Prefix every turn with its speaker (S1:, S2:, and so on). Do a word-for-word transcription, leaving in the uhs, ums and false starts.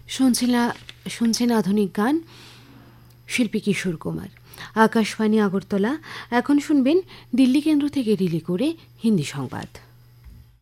S1: শুনছেন শুনছেন আধুনিক গান, শিল্পী কিশোর কুমার। আকাশবাণী আগরতলা। এখন শুনবেন দিল্লি কেন্দ্র থেকে রিলে করে হিন্দি সংবাদ।